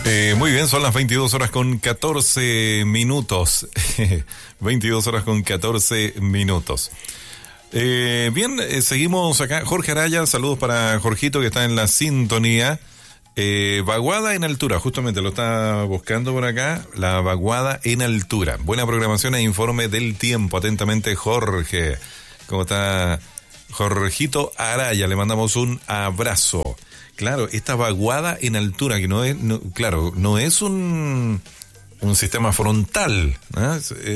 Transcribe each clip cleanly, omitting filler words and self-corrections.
Muy bien, son las 22 horas con 14 minutos. 22 horas con 14 minutos. Bien, seguimos acá. Jorge Araya, saludos para Jorgito que está en la sintonía. Vaguada en altura, justamente lo está buscando por acá. La vaguada en altura. Buena programación e informe del tiempo. Atentamente, Jorge. ¿Cómo está Jorgito Araya? Le mandamos un abrazo. Claro, esta vaguada en altura, que no es un sistema frontal, ¿no?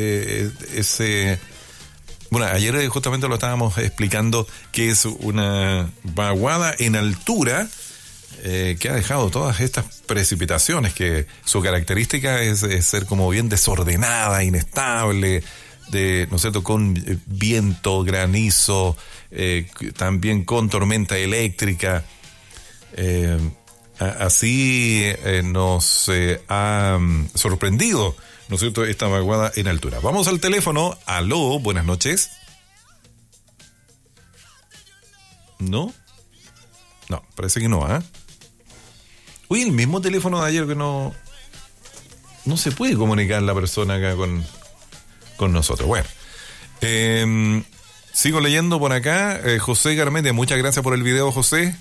Bueno, ayer justamente lo estábamos explicando que es una vaguada en altura que ha dejado todas estas precipitaciones, que su característica es ser como bien desordenada, inestable, ¿no es cierto?, con viento, granizo, también con tormenta eléctrica. Así nos ha sorprendido, ¿no es cierto?, esta vaguada en altura. Vamos al teléfono. Aló, buenas noches. ¿No? No, parece que no, ¿ah? Uy, el mismo teléfono de ayer que no se puede comunicar la persona acá con nosotros. Bueno, sigo leyendo por acá. José Garmendia, muchas gracias por el video, José.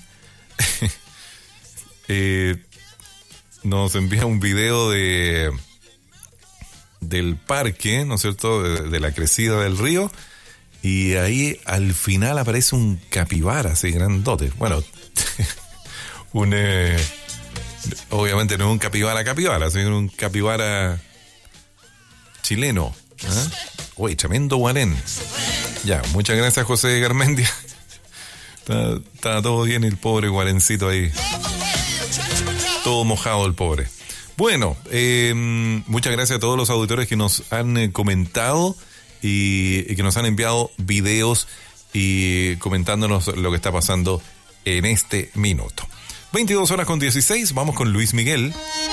Nos envía un video del parque, ¿no es cierto?, de la crecida del río, y ahí al final aparece un capibara así grandote. Bueno, obviamente no es un capibara, sino un capibara chileno, ¿eh? Uy, tremendo guarén. Ya, muchas gracias, José Garmendia. Está todo bien, el pobre guarencito ahí. Todo mojado el pobre. Bueno, muchas gracias a todos los auditores que nos han comentado y que nos han enviado videos y comentándonos lo que está pasando en este minuto. 22 horas con 16, vamos con Luis Miguel.